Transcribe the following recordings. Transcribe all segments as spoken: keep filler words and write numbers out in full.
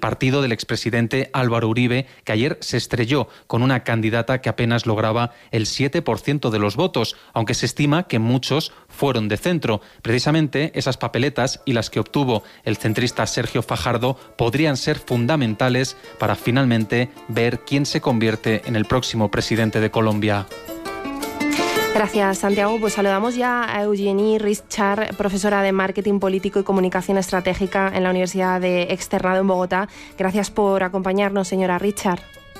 partido del expresidente Álvaro Uribe, que ayer se estrelló con una candidata que apenas lograba el siete por ciento de los votos, aunque se estima que muchos fueron de centro. Precisamente esas papeletas y las que obtuvo el centrista Sergio Fajardo podrían ser fundamentales para finalmente ver quién se convierte en el próximo presidente de Colombia. Gracias, Santiago. Pues saludamos ya a Eugenie Rischar, profesora de Marketing Político y Comunicación Estratégica en la Universidad de Externado en Bogotá. Gracias por acompañarnos, señora Rischar.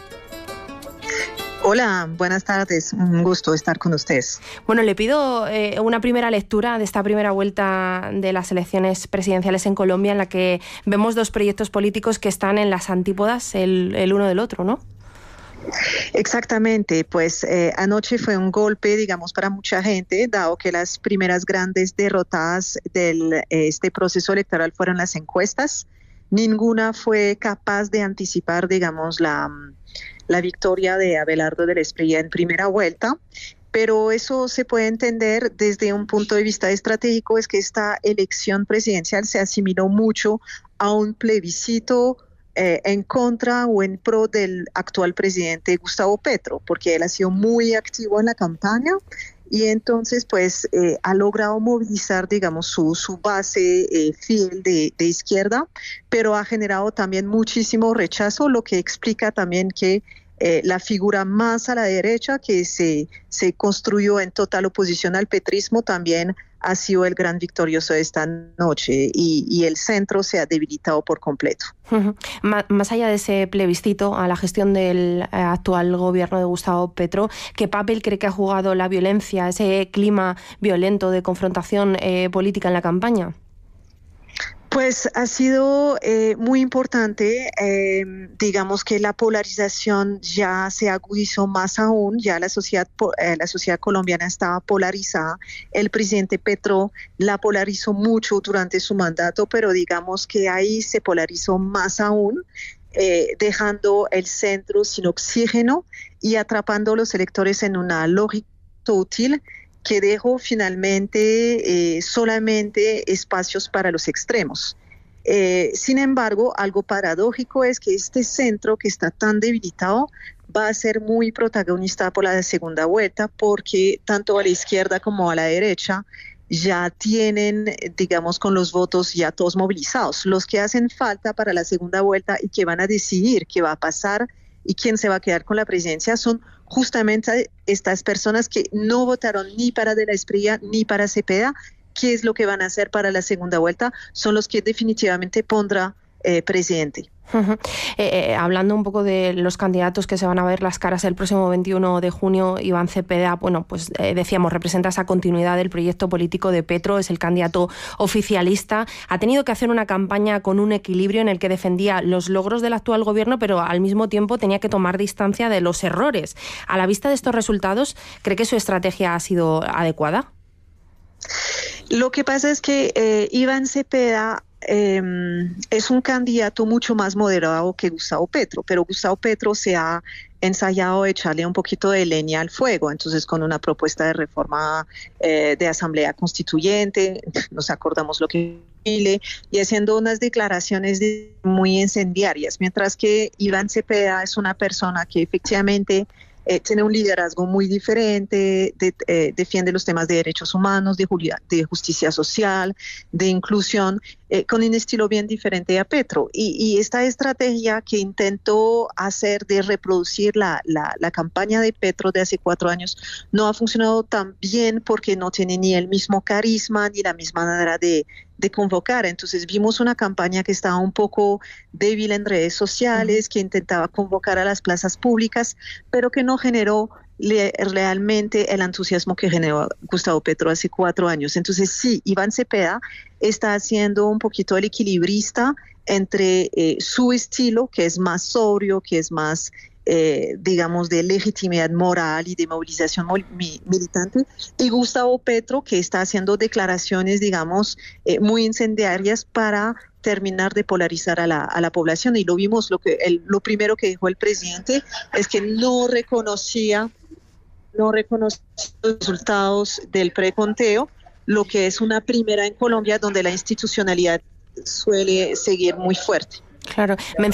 Hola, buenas tardes. Un gusto estar con ustedes. Bueno, le pido eh, una primera lectura de esta primera vuelta de las elecciones presidenciales en Colombia, en la que vemos dos proyectos políticos que están en las antípodas el, el uno del otro, ¿no? Exactamente, pues eh, anoche fue un golpe, digamos, para mucha gente, dado que las primeras grandes derrotadas de eh, este proceso electoral fueron las encuestas. Ninguna fue capaz de anticipar, digamos, la, la victoria de Abelardo del Espriella en primera vuelta, pero eso se puede entender desde un punto de vista estratégico, es que esta elección presidencial se asimiló mucho a un plebiscito Eh, en contra o en pro del actual presidente Gustavo Petro, porque él ha sido muy activo en la campaña y entonces pues eh, ha logrado movilizar, digamos, su, su base eh, fiel de, de izquierda, pero ha generado también muchísimo rechazo, lo que explica también que eh, la figura más a la derecha que se, se construyó en total oposición al petrismo también ha sido el gran victorioso de esta noche y, y el centro se ha debilitado por completo. Uh-huh. Más allá de ese plebiscito a la gestión del actual gobierno de Gustavo Petro, ¿qué papel cree que ha jugado la violencia, ese clima violento de confrontación eh, política en la campaña? Pues ha sido eh, muy importante, eh, digamos que la polarización ya se agudizó más aún, ya la sociedad, eh, la sociedad colombiana estaba polarizada, el presidente Petro la polarizó mucho durante su mandato, pero digamos que ahí se polarizó más aún, eh, dejando el centro sin oxígeno y atrapando a los electores en una lógica útil que dejó finalmente eh, solamente espacios para los extremos. Eh, sin embargo, algo paradójico es que este centro que está tan debilitado va a ser muy protagonista por la segunda vuelta, porque tanto a la izquierda como a la derecha ya tienen, digamos, con los votos ya todos movilizados. Los que hacen falta para la segunda vuelta y que van a decidir qué va a pasar y quién se va a quedar con la presidencia son justamente estas personas que no votaron ni para De la Espriella ni para Cepeda. ¿Qué es lo que van a hacer para la segunda vuelta? Son los que definitivamente pondrá eh, presidente. Uh-huh. eh, eh, hablando un poco de los candidatos que se van a ver las caras el próximo veintiuno de junio, Iván Cepeda, bueno, pues eh, decíamos, representa esa continuidad del proyecto político de Petro, es el candidato oficialista, ha tenido que hacer una campaña con un equilibrio en el que defendía los logros del actual gobierno, pero al mismo tiempo tenía que tomar distancia de los errores. A la vista de estos resultados, ¿cree que su estrategia ha sido adecuada? Lo que pasa es que eh, Iván Cepeda eh, es un candidato mucho más moderado que Gustavo Petro, pero Gustavo Petro se ha ensayado echarle un poquito de leña al fuego, entonces con una propuesta de reforma eh, de asamblea constituyente, nos acordamos lo que y haciendo unas declaraciones de, muy incendiarias, mientras que Iván Cepeda es una persona que efectivamente Eh, tiene un liderazgo muy diferente, de, eh, defiende los temas de derechos humanos, de, de justicia social, de inclusión, eh, con un estilo bien diferente a Petro. Y, y esta estrategia que intentó hacer de reproducir la, la, la campaña de Petro de hace cuatro años no ha funcionado tan bien porque no tiene ni el mismo carisma ni la misma manera de, de convocar. Entonces vimos una campaña que estaba un poco débil en redes sociales, que intentaba convocar a las plazas públicas, pero que no generó le, realmente el entusiasmo que generó Gustavo Petro hace cuatro años. Entonces sí, Iván Cepeda está haciendo un poquito el equilibrista entre eh, su estilo, que es más sobrio, que es más Eh, digamos, de legitimidad moral y de movilización mi, militante, y Gustavo Petro, que está haciendo declaraciones, digamos, eh, muy incendiarias para terminar de polarizar a la, a la población. Y lo vimos, lo, que el, lo primero que dijo el presidente es que no reconocía, no reconocía los resultados del preconteo, lo que es una primera en Colombia donde la institucionalidad suele seguir muy fuerte. Claro,